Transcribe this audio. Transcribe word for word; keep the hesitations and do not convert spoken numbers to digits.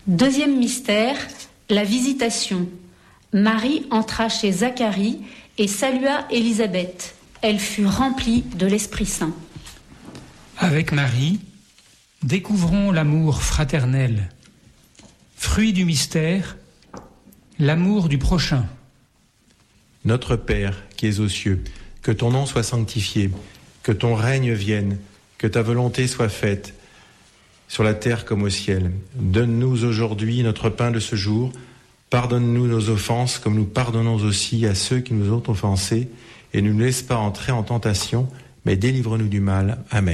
Deuxième mystère, la visitation. Marie entra chez Zacharie et salua Élisabeth. Elle fut remplie de l'Esprit Saint. Avec Marie, découvrons l'amour fraternel. Fruit du mystère, l'amour du prochain. Notre Père, qui es aux cieux, que ton nom soit sanctifié, que ton règne vienne, que ta volonté soit faite, sur la terre comme au ciel. Donne-nous aujourd'hui notre pain de ce jour. Pardonne-nous nos offenses, comme nous pardonnons aussi à ceux qui nous ont offensés, et ne nous laisse pas entrer en tentation, mais délivre-nous du mal. Amen.